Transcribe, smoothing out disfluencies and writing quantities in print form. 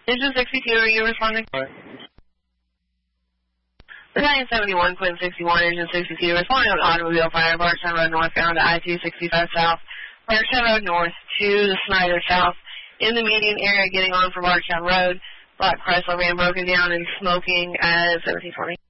Engine 62, are you responding? Right. Battalion 71, Quinn 61, Engine 62, responding on automobile fire, Bardstown Road North, bound to I-265 South, Bardstown Road North to the Snyder South, in the median area getting on for Bardstown Road, Black Chrysler van broken down and smoking at 1720.